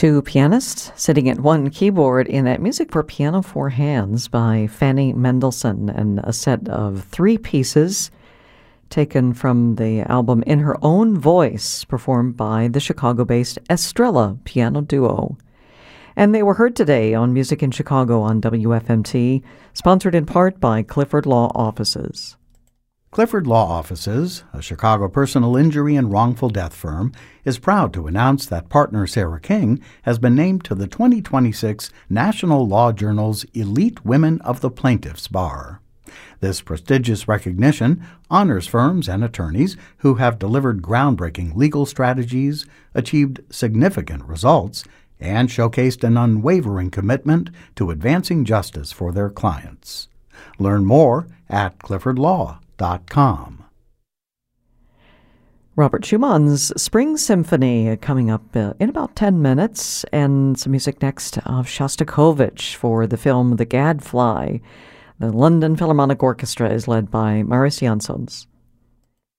Two pianists sitting at one keyboard in that Music for Piano for Hands by Fanny Mendelssohn, and a set of three pieces taken from the album In Her Own Voice, performed by the Chicago-based Estrella Piano Duo. And they were heard today on Music in Chicago on WFMT, sponsored in part by Clifford Law Offices. Clifford Law Offices, a Chicago personal injury and wrongful death firm, is proud to announce that partner Sarah King has been named to the 2026 National Law Journal's Elite Women of the Plaintiffs Bar. This prestigious recognition honors firms and attorneys who have delivered groundbreaking legal strategies, achieved significant results, and showcased an unwavering commitment to advancing justice for their clients. Learn more at cliffordlaw.com. Robert Schumann's Spring Symphony coming up in about 10 minutes, and some music next of Shostakovich for the film The Gadfly. The London Philharmonic Orchestra is led by Maurice Jansons.